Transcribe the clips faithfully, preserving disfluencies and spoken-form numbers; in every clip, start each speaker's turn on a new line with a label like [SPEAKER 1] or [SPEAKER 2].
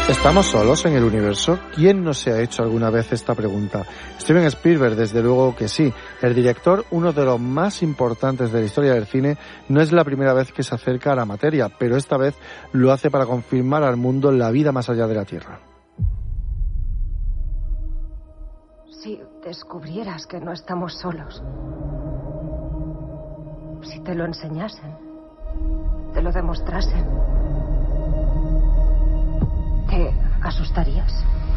[SPEAKER 1] ¿Estamos solos en el universo? ¿Quién no se ha hecho alguna vez esta pregunta? Steven Spielberg, desde luego que sí. El director, uno de los más importantes de la historia del cine, no es la primera vez que se acerca a la materia, pero esta vez lo hace para confirmar al mundo la vida más allá de la Tierra.
[SPEAKER 2] Si descubrieras que no estamos solos, si te lo enseñasen, te lo demostrasen, ¿te asustarías?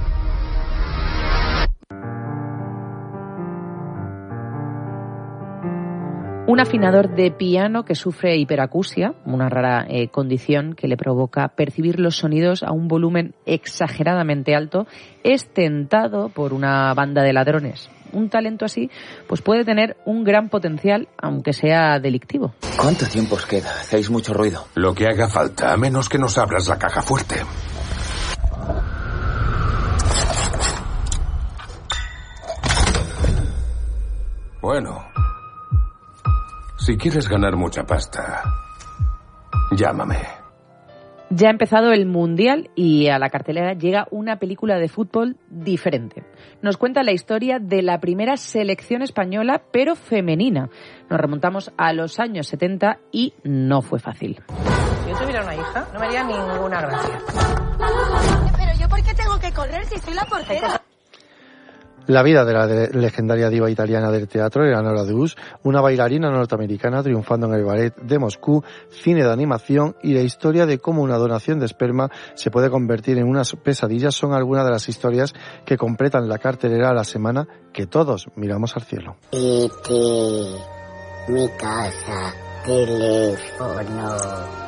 [SPEAKER 3] Un afinador de piano que sufre hiperacusia, una rara eh, condición que le provoca percibir los sonidos a un volumen exageradamente alto, es tentado por una banda de ladrones. Un talento así pues puede tener un gran potencial, aunque sea delictivo.
[SPEAKER 4] ¿Cuánto tiempo os queda? Hacéis mucho ruido.
[SPEAKER 5] Lo que haga falta, a menos que nos abras la caja fuerte. Bueno, si quieres ganar mucha pasta, llámame.
[SPEAKER 3] Ya ha empezado el Mundial y a la cartelera llega una película de fútbol diferente. Nos cuenta la historia de la primera selección española, pero femenina. Nos remontamos a los años setenta y no fue fácil.
[SPEAKER 6] Si yo tuviera una hija, no me haría ninguna gracia.
[SPEAKER 7] Pero yo, ¿por qué tengo que correr si soy la portera?
[SPEAKER 1] La vida de la de legendaria diva italiana del teatro, Eleonora Duse, una bailarina norteamericana triunfando en el ballet de Moscú, cine de animación y la historia de cómo una donación de esperma se puede convertir en una pesadilla son algunas de las historias que completan la cartelera a la semana que todos miramos al cielo.
[SPEAKER 8] E T, mi casa, teléfono...